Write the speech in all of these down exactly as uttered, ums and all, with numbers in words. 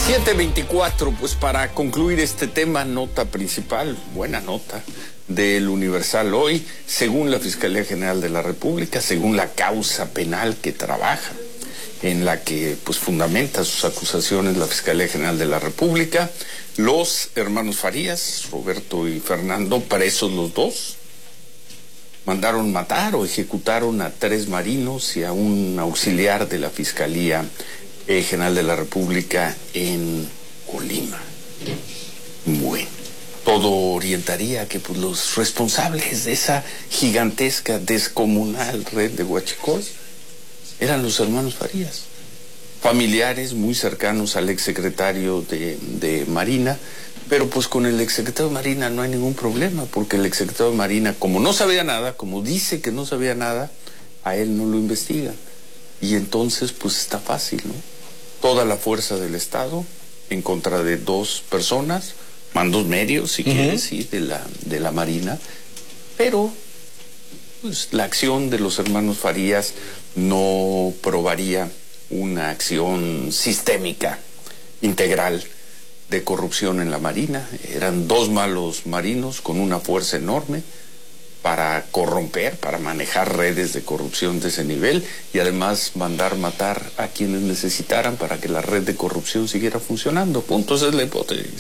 siete veinticuatro, pues para concluir este tema, nota principal, buena nota del Universal hoy, según la Fiscalía General de la República, según la causa penal que trabaja, en la que pues fundamenta sus acusaciones la Fiscalía General de la República, los hermanos Farías, Roberto y Fernando, presos los dos, mandaron matar o ejecutaron a tres marinos y a un auxiliar de la Fiscalía eh, General de la República en Colima. Bueno, todo orientaría a que pues, los responsables de esa gigantesca, descomunal red de huachicoleo eran los hermanos Farías, familiares muy cercanos al exsecretario de, de Marina, pero pues con el exsecretario de Marina no hay ningún problema, porque el exsecretario de Marina, como no sabía nada, como dice que no sabía nada, a él no lo investigan. Y entonces pues está fácil, ¿no? Toda la fuerza del Estado en contra de dos personas, mandos medios, si uh-huh. quieres, sí, de la, de la Marina, pero pues, la acción de los hermanos Farías no probaría una acción sistémica, integral, de corrupción en la Marina. Eran dos malos marinos con una fuerza enorme para corromper, para manejar redes de corrupción de ese nivel y además mandar matar a quienes necesitaran para que la red de corrupción siguiera funcionando. Punto, esa es la hipótesis.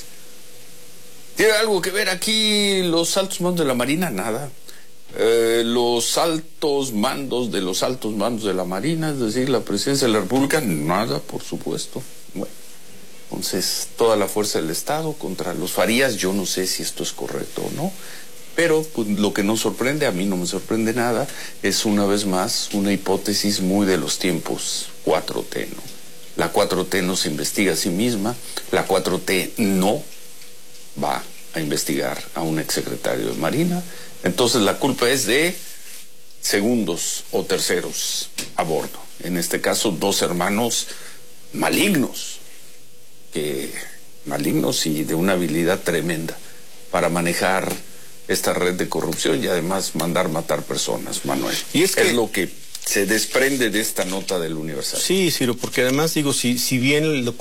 ¿Tiene algo que ver aquí los altos mandos de la Marina? Nada. Eh, los altos mandos de los altos mandos de la Marina, es decir, la Presidencia de la República, nada, por supuesto. Bueno, entonces, toda la fuerza del Estado contra los Farías, yo no sé si esto es correcto o no, pero pues, lo que nos sorprende, a mí no me sorprende nada, es una vez más una hipótesis muy de los tiempos cuatro T, ¿no? La cuatro T no se investiga a sí misma, la cuatro T no va a investigar a un exsecretario de Marina, entonces la culpa es de segundos o terceros a bordo, en este caso dos hermanos malignos, que malignos y de una habilidad tremenda para manejar esta red de corrupción y además mandar matar personas, Manuel. Y es, que es lo que se desprende de esta nota del Universal. Sí, Ciro, porque además digo, si, si bien el